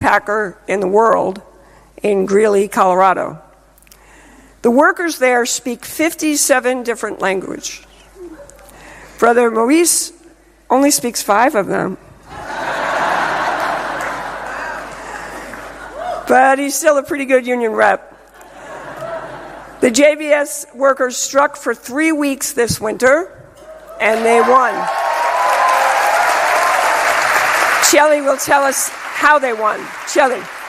packer in the world in Greeley, Colorado. The workers there speak 57 different languages. Brother Maurice only speaks 5 of them. But he's still a pretty good union rep. The JBS workers struck for 3 weeks this winter, and they won. Shelley will tell us how they won. Shelley.